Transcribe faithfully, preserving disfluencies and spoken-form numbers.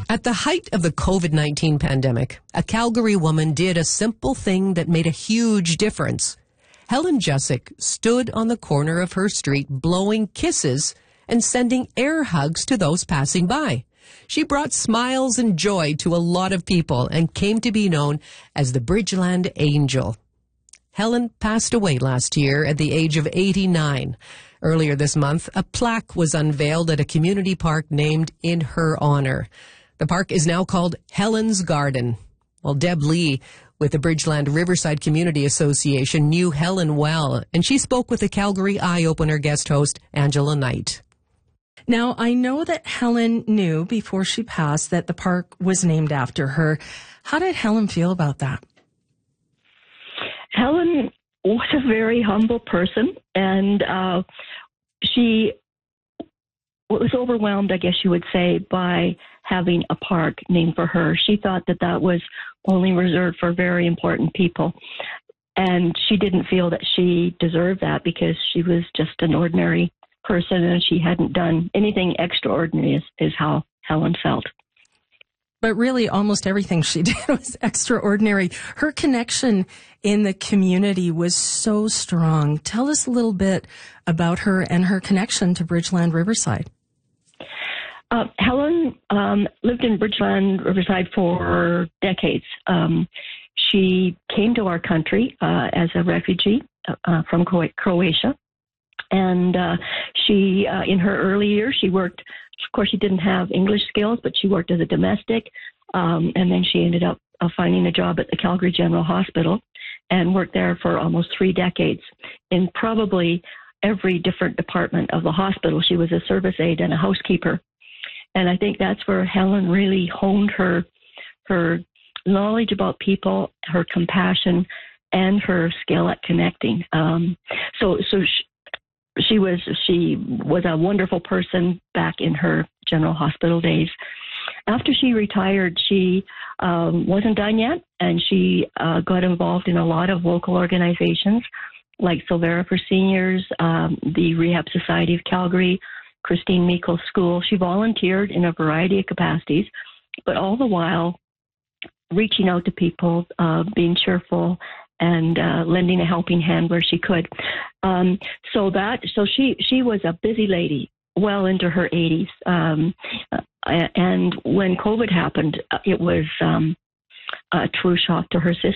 At the height of the COVID nineteen pandemic, a Calgary woman did a simple thing that made a huge difference. Helen Jusick stood on the corner of her street blowing kisses and sending air hugs to those passing by. She brought smiles and joy to a lot of people and came to be known as the Bridgeland Angel. Helen passed away last year at the age of eighty-nine. Earlier this month, a plaque was unveiled at a community park named in her honor. The park is now called Helen's Garden. Well, Deb Lee with the Bridgeland Riverside Community Association knew Helen well, and she spoke with the Calgary Eye-Opener guest host, Angela Knight. Now, I know that Helen knew before she passed that the park was named after her. How did Helen feel about that? Helen was a very humble person, and uh, she was overwhelmed, I guess you would say, by having a park named for her. She thought that that was only reserved for very important people. And she didn't feel that she deserved that because she was just an ordinary person and she hadn't done anything extraordinary, is, is how Helen felt. But really, almost everything she did was extraordinary. Her connection in the community was so strong. Tell us a little bit about her and her connection to Bridgeland Riverside. Uh, Helen um, lived in Bridgeland Riverside for decades. Um, she came to our country uh, as a refugee uh, from Croatia. And uh, she, uh, in her early years, she worked, of course, she didn't have English skills, but she worked as a domestic. Um, and then she ended up uh, finding a job at the Calgary General Hospital and worked there for almost three decades in probably every different department of the hospital. She was a service aide and a housekeeper. And I think that's where Helen really honed her her knowledge about people, her compassion, and her skill at connecting. Um, so, so she, she was she was a wonderful person back in her General Hospital days. After she retired, she um, wasn't done yet, and she uh, got involved in a lot of local organizations like Silvera for Seniors, um, the Rehab Society of Calgary, Christine Meikle School. She volunteered in a variety of capacities, but all the while reaching out to people, uh, being cheerful, and uh, lending a helping hand where she could. Um, so that, so she she was a busy lady, well into her eighties. Um, and when COVID happened, it was um, a true shock to her system.